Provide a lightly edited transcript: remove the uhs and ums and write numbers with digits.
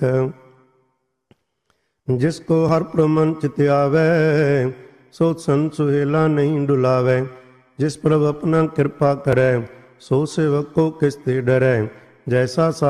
सिख। जिसको हर प्रमन चित आवै, सो संत सुहेला नहीं डुलावै। जिस प्रभु अपना कृपा करै, सो सेवक को किस ते डरै। जैसा